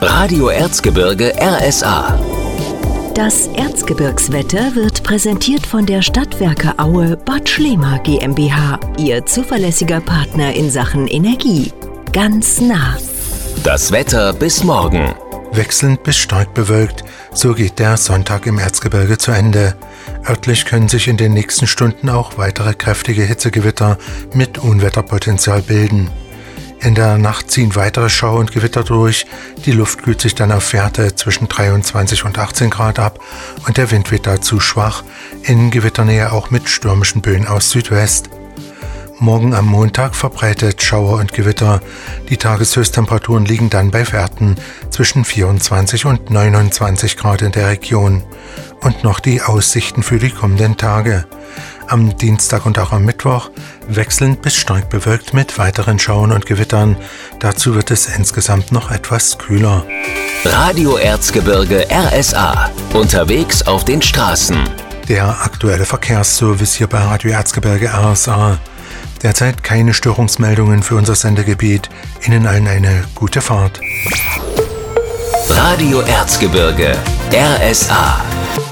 Radio Erzgebirge RSA. Das Erzgebirgswetter wird präsentiert von der Stadtwerke Aue Bad Schlema GmbH, Ihr zuverlässiger Partner in Sachen Energie. Ganz nah. Das Wetter bis morgen. Wechselnd bis stark bewölkt, so geht der Sonntag im Erzgebirge zu Ende. Örtlich können sich in den nächsten Stunden auch weitere kräftige Hitzegewitter mit Unwetterpotenzial bilden. In der Nacht ziehen weitere Schauer und Gewitter durch, die Luft kühlt sich dann auf Werte zwischen 23 und 18 Grad ab und der Wind wird dazu schwach, in Gewitternähe auch mit stürmischen Böen aus Südwest. Morgen am Montag verbreitet Schauer und Gewitter. Die Tageshöchsttemperaturen liegen dann bei Werten zwischen 24 und 29 Grad in der Region. Und noch die Aussichten für die kommenden Tage. Am Dienstag und auch am Mittwoch wechselnd bis stark bewölkt mit weiteren Schauern und Gewittern. Dazu wird es insgesamt noch etwas kühler. Radio Erzgebirge RSA. Unterwegs auf den Straßen. Der aktuelle Verkehrsservice hier bei Radio Erzgebirge RSA. Derzeit keine Störungsmeldungen für unser Sendegebiet. Ihnen allen eine gute Fahrt. Radio Erzgebirge RSA.